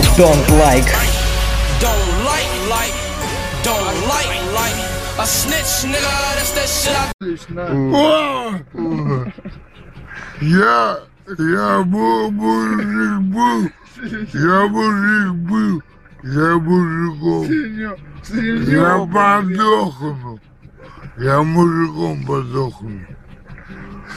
don't like. A snitch, nigga, that's that shit Я мужик был, я мужиком, я подохну, я мужиком подохну.